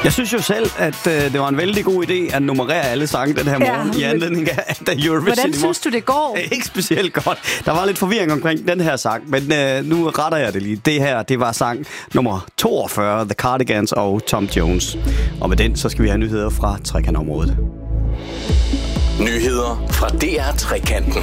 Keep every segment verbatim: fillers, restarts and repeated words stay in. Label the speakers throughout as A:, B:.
A: Jeg synes jo selv, at øh, det var en vældig god idé at nummerere alle sange den her morgen, ja, i anledning af Eurovision.
B: Hvordan synes du, det går?
A: Ikke specielt godt. Der var lidt forvirring omkring den her sang, men øh, nu retter jeg det lige. Det her, det var sang nummer toogfyrre, The Cardigans og Tom Jones. Og med den, så skal vi have nyheder fra Trekantområdet.
C: Nyheder fra D R Trekanten.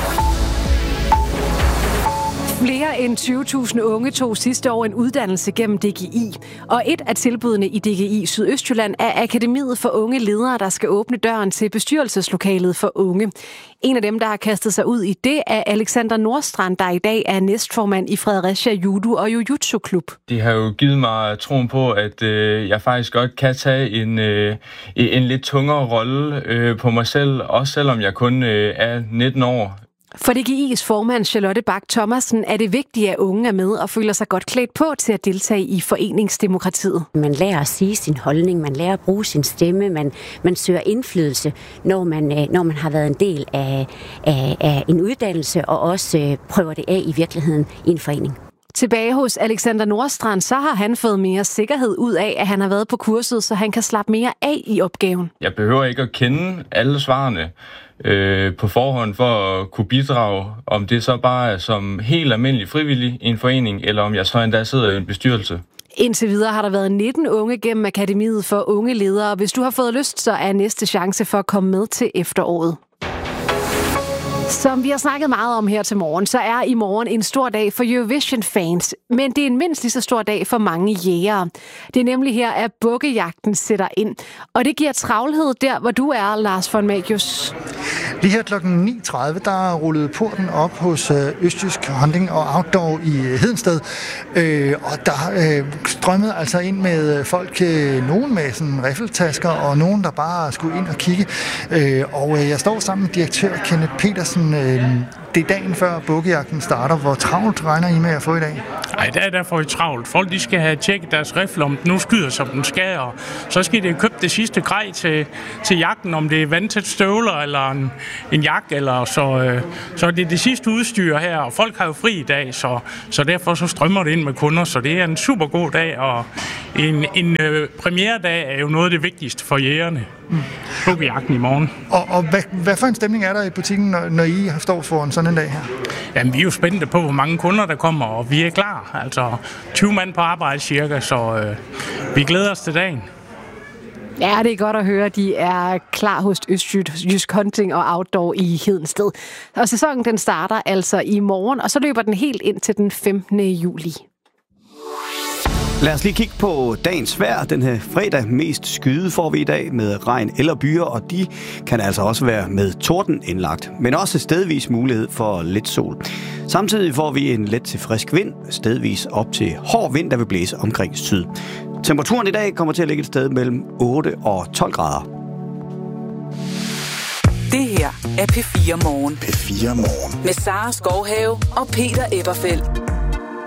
B: Flere end tyve tusind unge tog sidste år en uddannelse gennem D G I, og et af tilbudene i D G I Sydøstjylland er Akademiet for Unge Ledere, der skal åbne døren til bestyrelseslokalet for unge. En af dem, der har kastet sig ud i det, er Alexander Nordstrand, der i dag er næstformand i Fredericia Judo og Jujutsu Klub.
D: Det har jo givet mig troen på, at øh, jeg faktisk godt kan tage en, øh, en lidt tungere rolle øh, på mig selv, også selvom jeg kun øh, er nitten år.
B: For D G I's formand Charlotte Bak Thomasen er det vigtigt, at unge er med og føler sig godt klædt på til at deltage i foreningsdemokratiet.
E: Man lærer at sige sin holdning, man lærer at bruge sin stemme, man, man søger indflydelse, når man, når man har været en del af, af, af en uddannelse, og også prøver det af i virkeligheden i en forening.
B: Tilbage hos Alexander Nordstrand, så har han fået mere sikkerhed ud af, at han har været på kurset, så han kan slappe mere af i opgaven.
D: Jeg behøver ikke at kende alle svarene øh, på forhånd for at kunne bidrage, om det så bare er som helt almindelig frivillig i en forening, eller om jeg så endda sidder i en bestyrelse.
B: Indtil videre har der været nitten unge gennem Akademiet for Unge Ledere. Hvis du har fået lyst, så er næste chance for at komme med til efteråret. Som vi har snakket meget om her til morgen, så er i morgen en stor dag for Eurovision-fans. Men det er en mindst lige så stor dag for mange jægere. Det er nemlig her, at bukkejagten sætter ind. Og det giver travlhed der, hvor du er, Lars von Magius.
F: Lige her klokken ni tredive, der rullede porten op hos Østjysk Hunting og Outdoor i Hedensted. Øh, og der øh, strømmede altså ind med folk, øh, nogen med sådan riffeltasker, og nogen, der bare skulle ind og kigge. Øh, og øh, jeg står sammen med direktør Kenneth Petersen. Øh, det er dagen før bukkejagten starter. Hvor travlt regner I med at få i dag?
G: Nej, der er derfor i travlt. Folk de skal have tjekket deres rifle, om den nu skyder, som den skal. Og så skal de købe det sidste grej til, til jagten, om det er vandtæt støvler eller en, en jak. Eller så, øh, så det er det sidste udstyr her, og folk har jo fri i dag, så, så derfor så strømmer det ind med kunder. Så det er en super god dag, og en, en øh, premieredag er jo noget af det vigtigste for jægerne. Mm. Bukkejagten i morgen.
F: Og, og hvad, hvad for en stemning er der i butikken, når, når I står foran sådan en dag her?
G: Jamen, vi er jo spændte på, hvor mange kunder der kommer, og vi er klar. Altså tyve mand på arbejde cirka, så øh, vi glæder os til dagen.
B: Ja, det er godt at høre, de er klar hos Østjysk Hunting og Outdoor i Hedensted. Og sæsonen den starter altså i morgen, og så løber den helt ind til den femtende juli.
A: Lad os lige kigge på dagens vejr. Den her fredag mest skyde får vi i dag med regn eller byer, og de kan altså også være med torden indlagt, men også stedvis mulighed for lidt sol. Samtidig får vi en let til frisk vind, stedvis op til hård vind, der vil blæse omkring syd. Temperaturen i dag kommer til at ligge et sted mellem otte og tolv grader.
H: Det her er P fire Morgen.
C: P fire Morgen.
H: Med Sara Skovhave og Peter Eberfeldt.